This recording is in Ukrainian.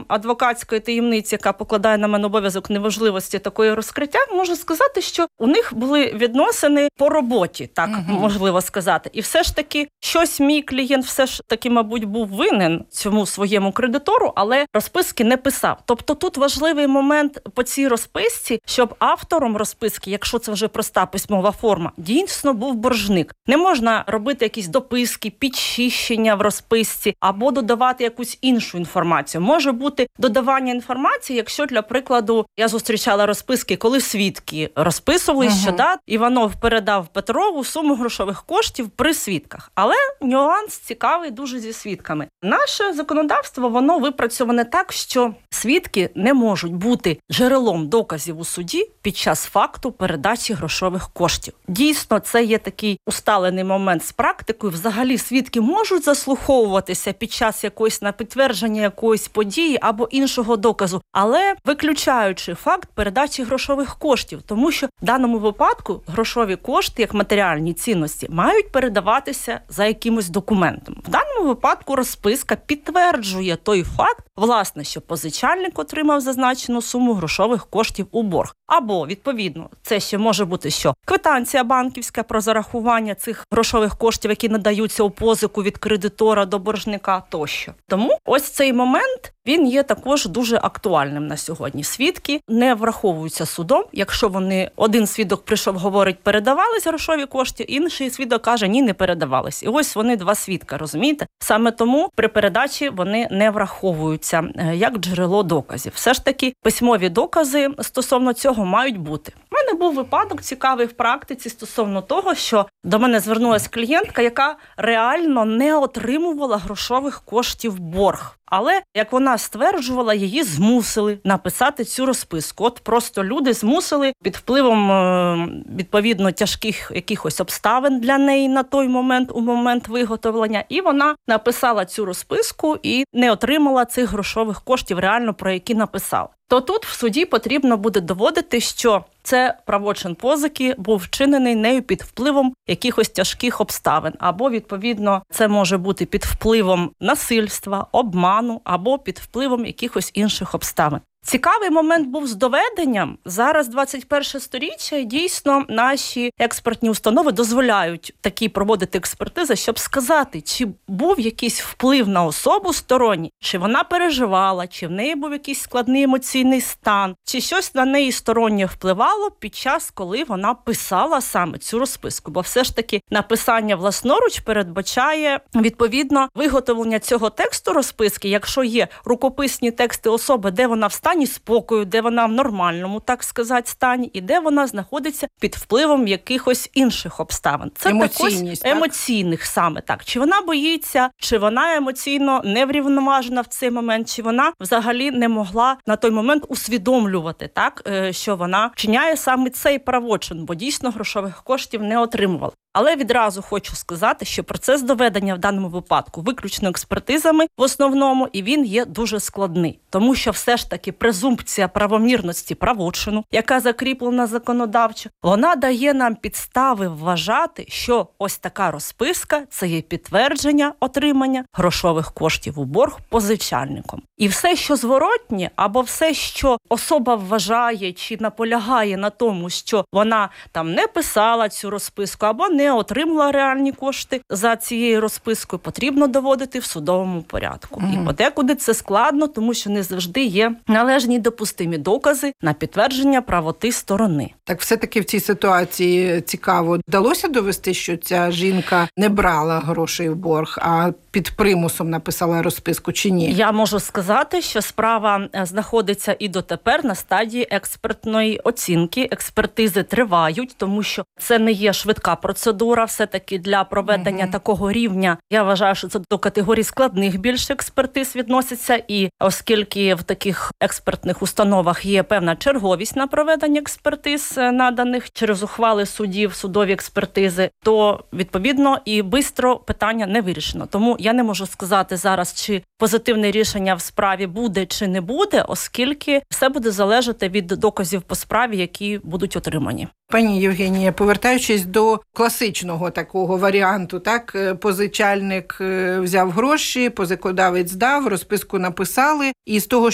адвокатської таємниці, яка покладає на мене обов'язок неважливості такої розкриття, можу сказати, що у них були відносини по роботі, так можливо сказати. І все ж таки, щось мій клієнт все ж таки, мабуть, був винен цьому своєму кредитору, але розписки не писав. Тобто тут важливий момент по цій розписці, щоб автором розписки, якщо це вже проста письмова форма, дійсно був боржник. Не можна робити якісь дописки, підчищення в розписці або додавати якусь іншу інформацію. Може бути додавання інформації, якщо, для прикладу, я зустрічала розписки, коли свідки розписували, що Іванов передав Петрову суму грошових коштів при свідках. Але нюанс цікавий дуже зі свідками. Наше законодавство, воно випрацьоване так, що свідки не можуть бути джерелом доказів у суді під час факту передачі грошових коштів. Дійсно, це є такий усталений момент з практикою. Взагалі, свідки можуть заслуховуватися під час якоїсь на підтвердження якоїсь події або іншого доказу, але виключаючи факт передачі грошових коштів, тому що в даному випадку грошові кошти, як матеріальні цінності, мають передаватися за якимось документом. В даному випадку розписка підтверджує той факт, власне, що позичальник отримав зазначену суму грошових коштів у борг. Або, відповідно, це ще може бути що? Квитанція банківська про зарахування цих грошових коштів, які надаються у позику від кредитора до боржника тощо. Тому ось цей момент, він є також дуже актуальним на сьогодні. Свідки не враховуються судом, якщо вони, один свідок прийшов, говорить, передавались грошові кошти, інший свідок каже, ні, не передавались. І ось вони два свідка, розумієте? Саме тому при передачі вони не враховуються як джерело доказів. Все ж таки письмові докази стосовно цього мають бути. У мене був випадок цікавий в практиці стосовно того, що до мене звернулася клієнтка, яка реально не отримувала грошових коштів в борг. Але, як вона стверджувала, її змусили написати цю розписку. От просто люди змусили під впливом, відповідно, тяжких якихось обставин для неї на той момент, у момент виготовлення. І вона написала цю розписку і не отримала цих грошових коштів реально, про які написала. То тут в суді потрібно буде доводити, що це правочин позики був вчинений нею під впливом якихось тяжких обставин. Або, відповідно, це може бути під впливом насильства, обману, або під впливом якихось інших обставин. Цікавий момент був з доведенням. Зараз 21 сторіччя, і дійсно наші експертні установи дозволяють такі проводити експертизи, щоб сказати, чи був якийсь вплив на особу сторонній, чи вона переживала, чи в неї був якийсь складний емоційний стан, чи щось на неї стороннє впливало під час, коли вона писала саме цю розписку. Бо все ж таки написання власноруч передбачає, відповідно, виготовлення цього тексту розписки, якщо є рукописні тексти особи, де вона в стані спокою, де вона в нормальному, так сказати, стані, і де вона знаходиться під впливом якихось інших обставин. Це також емоційних саме так. Чи вона боїться, чи вона емоційно неврівноважена в цей момент, чи вона взагалі не могла на той момент усвідомлювати, так, що вона вчиняє саме цей правочин, бо дійсно грошових коштів не отримувала. Але відразу хочу сказати, що процес доведення в даному випадку виключно експертизами в основному, і він є дуже складний. Тому що все ж таки презумпція правомірності правочину, яка закріплена законодавчо, вона дає нам підстави вважати, що ось така розписка – це є підтвердження отримання грошових коштів у борг позичальником. І все, що зворотнє, або все, що особа вважає чи наполягає на тому, що вона там не писала цю розписку, або не отримала реальні кошти за цією розпискою, потрібно доводити в судовому порядку. І подекуди це складно, тому що не завжди є належні допустимі докази на підтвердження правоти сторони. Так все-таки в цій ситуації цікаво, вдалося довести, що ця жінка не брала грошей в борг, а під примусом написала розписку чи ні? Я можу сказати, що справа знаходиться і дотепер на стадії експертної оцінки. Експертизи тривають, тому що це не є швидка процедура. Все-таки для проведення такого рівня, я вважаю, що це до категорії складних більше експертиз відноситься. І оскільки в таких експертних установах є певна черговість на проведення експертиз, наданих через ухвали судів, судові експертизи, то, відповідно, і швидко питання не вирішено. Тому я не можу сказати зараз, чи позитивне рішення в справі буде чи не буде, оскільки все буде залежати від доказів по справі, які будуть отримані. Пані Євгенія, повертаючись до класичного такого варіанту, так, позичальник взяв гроші, позикодавець дав, розписку написали, і з того,